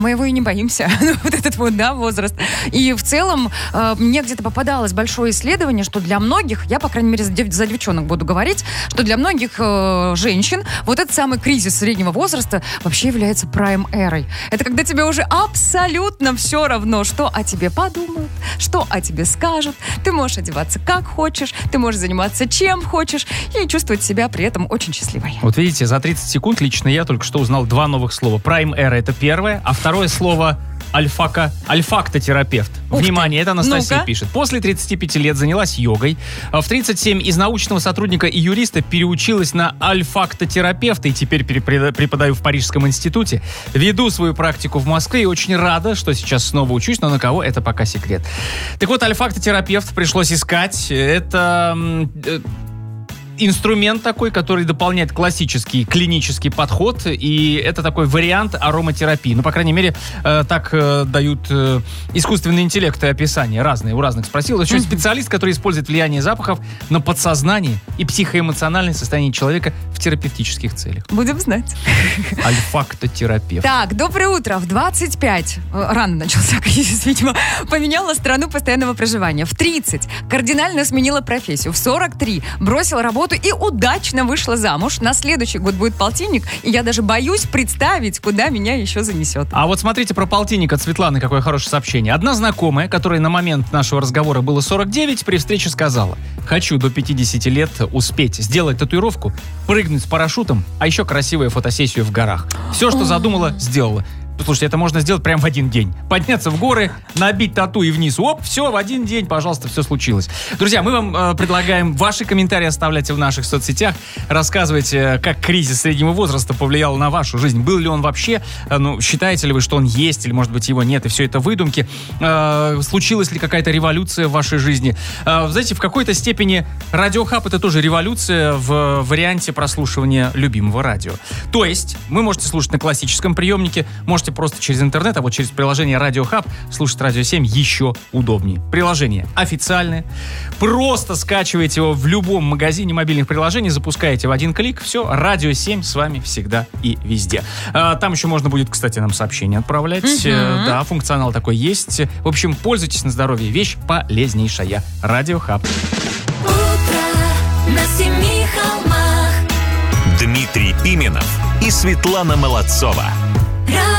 Мы его и не боимся, вот этот вот, да, возраст. И в целом мне где-то попадалось большое исследование, что для многих, я, по крайней мере, за девчонок буду говорить, что для многих женщин вот этот самый кризис среднего возраста вообще является прайм-эрой. Это когда тебе уже абсолютно все равно, что о тебе подумают, что о тебе скажут. Ты можешь одеваться как хочешь, ты можешь заниматься чем хочешь и чувствовать себя при этом очень счастливой. Вот видите, за 30 секунд лично я только что узнал два новых слова. Прайм-эра — это первое, а второе слово альфактотерапевт. Внимание, это Анастасия пишет. После 35 лет занялась йогой. В 37 из научного сотрудника и юриста переучилась на альфактотерапевта и теперь преподаю в Парижском институте. Веду свою практику в Москве и очень рада, что сейчас снова учусь, но на кого — это пока секрет. Так вот, альфактотерапевт пришлось искать. Это инструмент такой, который дополняет классический клинический подход, и это такой вариант ароматерапии. Ну, по крайней мере, так дают искусственный интеллект и описания разные. У разных спросил. Еще специалист, который использует влияние запахов на подсознание и психоэмоциональное состояние человека в терапевтических целях. Будем знать. Альфактотерапевт. Так, доброе утро. В 25, рано начался кризис, видимо, поменяла страну постоянного проживания. В 30 кардинально сменила профессию. В 43 бросила работу и удачно вышла замуж. На следующий год будет полтинник, и я даже боюсь представить, куда меня еще занесет. А вот смотрите про полтинник от Светланы, какое хорошее сообщение. Одна знакомая, которой на момент нашего разговора было 49, при встрече сказала: хочу до 50 лет успеть сделать татуировку, прыгнуть с парашютом, а еще красивую фотосессию в горах. Все, что задумала, сделала. Слушайте, это можно сделать прямо в один день. Подняться в горы, набить тату и вниз. Оп, все, в один день, пожалуйста, все случилось. Друзья, мы вам предлагаем ваши комментарии оставлять в наших соцсетях. Рассказывайте, как кризис среднего возраста повлиял на вашу жизнь. Был ли он вообще? Считаете ли вы, что он есть, или, может быть, его нет, и все это выдумки? Случилась ли какая-то революция в вашей жизни? Знаете, в какой-то степени Радиохаб — это тоже революция в варианте прослушивания любимого радио. То есть, вы можете слушать на классическом приемнике, можете просто через интернет, а вот через приложение Радиохаб слушать Радио 7 еще удобнее. Приложение официальное. Просто скачиваете его в любом магазине мобильных приложений, запускаете в один клик, все, Радио 7 с вами всегда и везде. Там еще можно будет, кстати, нам сообщения отправлять. Да, функционал такой есть. В общем, пользуйтесь на здоровье. Вещь полезнейшая. Радиохаб. Утро на семи холмах. Дмитрий Пименов и Светлана Молодцова.